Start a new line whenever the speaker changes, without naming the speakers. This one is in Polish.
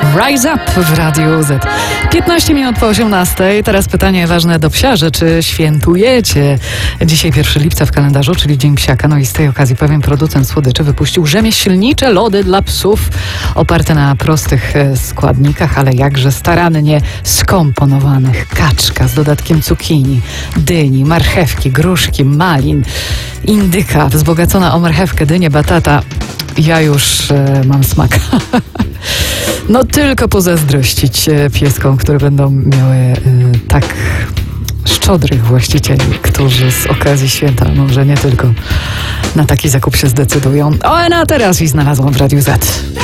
Rise Up w Radiu Z. 15 minut po 18. Teraz pytanie ważne do psiarzy. Czy świętujecie? Dzisiaj 1 lipca w kalendarzu, czyli Dzień Psiaka. No i z tej okazji pewien producent słodyczy wypuścił rzemieślnicze lody dla psów oparte na prostych składnikach, ale jakże starannie skomponowanych. Kaczka z dodatkiem cukinii, dyni, marchewki, gruszki, malin, indyka wzbogacona o marchewkę, dynię, batata. Ja już mam smak. No tylko pozazdrościć pieskom, które będą miały tak szczodrych właścicieli, którzy z okazji święta może nie tylko na taki zakup się zdecydują. A teraz i znalazłam w Radiu Z.